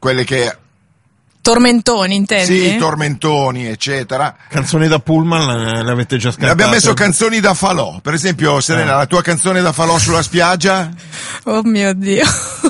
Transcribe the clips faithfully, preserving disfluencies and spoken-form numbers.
quelle che tormentoni, intendi? Sì, tormentoni, eccetera. Canzoni da pullman le avete già scantate? Abbiamo messo canzoni da falò. Per esempio, Serena, eh. la tua canzone da falò sulla spiaggia? Oh mio Dio.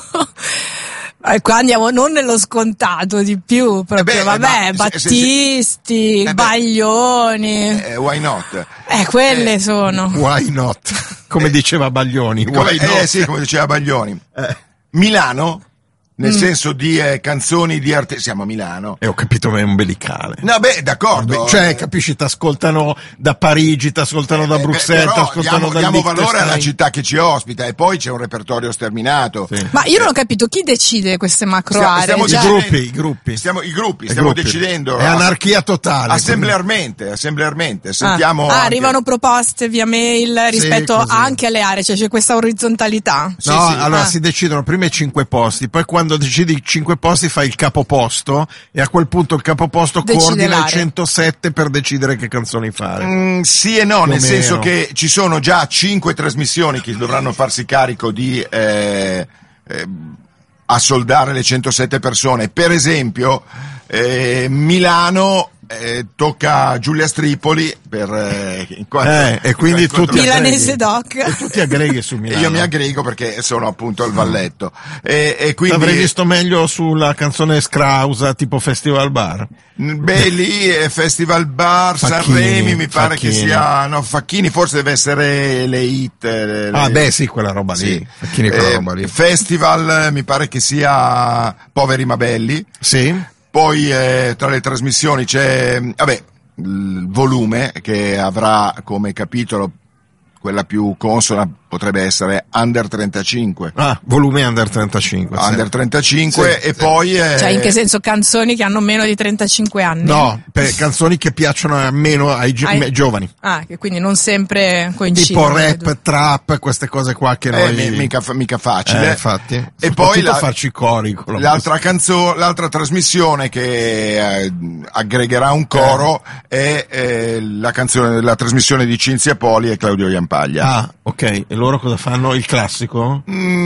Qua andiamo non nello scontato di più, proprio, eh beh, vabbè, ma, Battisti, se, se, eh Baglioni. Eh, why not? Eh, quelle eh, sono. Why not? Come diceva Baglioni. Come, why eh not? sì, come diceva Baglioni. Eh. Milano? Nel mm. senso di eh, canzoni di arte, siamo a Milano. E ho capito, ma è umbilicale. No, beh, d'accordo. Vabbè, cioè, capisci, t'ascoltano da Parigi, t'ascoltano eh, da Bruxelles, beh, t'ascoltano da diamo valore alla città che ci ospita e poi c'è un repertorio sterminato. Sì. Ma io non ho capito chi decide queste macro stiamo, aree. Stiamo I gruppi, i gruppi. Stiamo, I gruppi, I stiamo gruppi. decidendo. È anarchia totale. Assemblearmente, assemblearmente. Sentiamo. Ah, ah, arrivano proposte via mail rispetto sì, anche alle aree, cioè c'è questa orizzontalità. No, sì, sì. allora ah. si decidono prima i cinque posti, poi quando decidi i cinque posti fai il capoposto e a quel punto il capoposto Decide coordina l'area. il centosette per decidere che canzoni fare. Mm, sì e no, Più nel senso meno. che ci sono già cinque trasmissioni che dovranno farsi carico di eh, eh, assoldare le centosette persone. Per esempio, eh, Milano eh, tocca a Giulia Stripoli per eh, in quanto, Eh, e quindi quanto- tutti Milanese doc. E tu ti aggreghi su e Milano. io mi aggrego perché sono appunto al Valletto e, e quindi Avrei visto meglio sulla canzone Scrausa tipo Festival Bar. beh lì è Festival Bar Facchini, Sanremi mi pare Facchini. che sia no Facchini forse deve essere le hit le, Ah le- beh sì, quella roba lì. sì. Facchini, quella Eh, roba lì. Festival mi pare che sia Poveri ma Belli. Sì. Poi eh, tra le trasmissioni c'è vabbè il Volume che avrà come capitolo quella più consona potrebbe essere Under trentacinque. Ah, volume Under trentacinque. sì. Under trentacinque Sì, e sì. poi eh, Cioè in che senso canzoni che hanno meno di trentacinque anni? No, per canzoni che piacciono a meno ai, gi- Ai- giovani. Ah, che quindi non sempre coincidono. Tipo le rap, due. trap, queste cose qua che eh, noi... mi- mica, mica facile. Eh, infatti. E poi la, farci i cori. con la l'altra canzone, l'altra trasmissione che eh, aggregherà un coro è eh, la canzone, la trasmissione di Cinzia Poli e Claudio Iampaglia. Ah, ok. E loro cosa fanno? Il classico?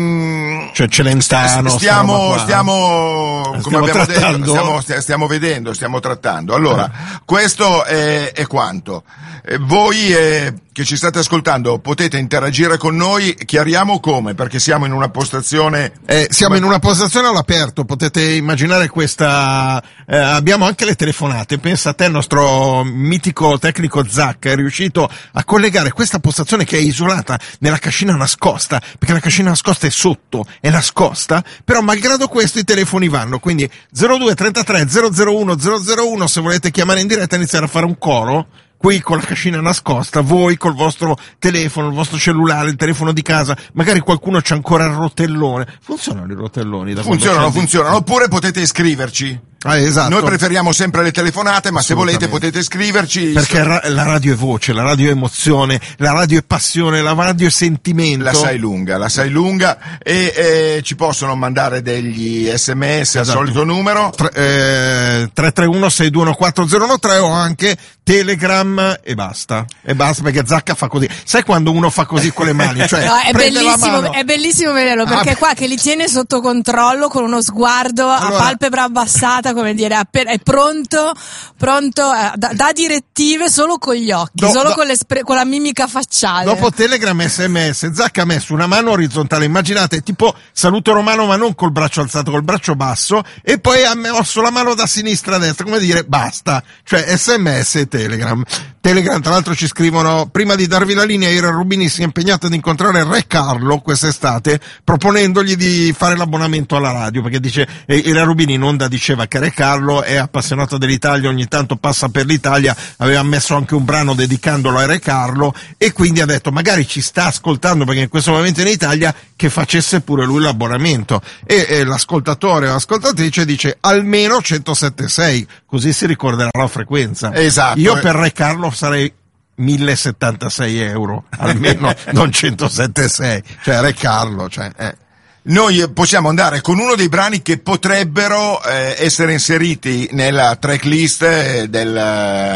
Mm, Cioè Celentano? sta roba stiamo, qua? stiamo, come Stiamo abbiamo trattando? detto, stiamo, stia- stiamo vedendo, stiamo trattando. Allora, questo è, è quanto. Eh, voi eh, che ci state ascoltando potete interagire con noi, chiariamo come, perché siamo in una postazione... Eh, siamo in una postazione all'aperto, potete immaginare questa, eh, abbiamo anche le telefonate, pensa a te il nostro mitico tecnico Zacca è riuscito a collegare questa postazione che è isolata nella cascina nascosta, perché la cascina nascosta è sotto, è nascosta, però malgrado questo i telefoni vanno, quindi zero due trentatré zero zero uno zero zero uno se volete chiamare in diretta e iniziare a fare un coro. Qui con la cascina nascosta, voi col vostro telefono, il vostro cellulare, il telefono di casa, magari qualcuno c'ha ancora il rotellone. Funzionano i rotelloni? Da quando Funzionano, c'è il- funzionano, oppure potete iscriverci. Ah, esatto. Noi preferiamo sempre le telefonate, ma se volete Assolutamente. potete iscriverci. Perché ra- la radio è voce, la radio è emozione, la radio è passione, la radio è sentimento. La sai lunga, la sai lunga e eh, ci possono mandare degli sms al Esatto. solito numero. Tre- eh, tre tre uno sei due uno quattro zero uno tre o anche Telegram e basta. E basta perché Zacca fa così. Sai quando uno fa così con le mani? Cioè, No, è prende la bellissimo, mano. è bellissimo vederlo perché Ah, è qua che li tiene sotto controllo con uno sguardo Allora- a palpebra abbassata, come dire, appena- è pronto, pronto, eh, da, da direttive solo con gli occhi, Do- solo do- con, l'espre- con la mimica facciale. Dopo Telegram e sms, Zacca ha messo una mano orizzontale, immaginate, tipo saluto romano ma non col braccio alzato, col braccio basso, e poi ha messo la mano da sinistra a destra, come dire basta, cioè sms e Telegram. Telegram, tra l'altro ci scrivono, prima di darvi la linea, Ira Rubini si è impegnato ad incontrare Re Carlo quest'estate, proponendogli di fare l'abbonamento alla radio, perché dice, eh, Ira Rubini in onda diceva che Re Carlo è appassionato dell'Italia, ogni tanto passa per l'Italia, aveva messo anche un brano dedicandolo a Re Carlo, e quindi ha detto, magari ci sta ascoltando, perché in questo momento è in Italia, che facesse pure lui l'abbonamento. E, e l'ascoltatore o l'ascoltatrice dice, almeno centosette virgola sei, così si ricorderà la frequenza. Esatto. Io per Re Carlo sarei millesettantasei euro, almeno non centosette virgola sei, cioè Re Carlo, cioè, eh. Noi possiamo andare con uno dei brani che potrebbero eh, essere inseriti nella tracklist eh, del eh,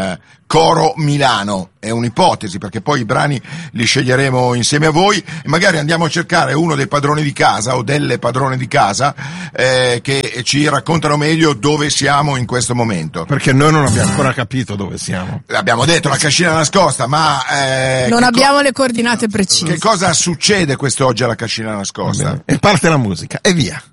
Coro Milano. È un'ipotesi, perché poi i brani li sceglieremo insieme a voi e magari andiamo a cercare uno dei padroni di casa o delle padrone di casa eh, che ci raccontano meglio dove siamo in questo momento. Perché noi non abbiamo ancora capito dove siamo. Abbiamo detto la cascina nascosta, ma eh, non abbiamo co- le coordinate precise. Che cosa succede quest'oggi alla cascina nascosta? E parte la musica e via.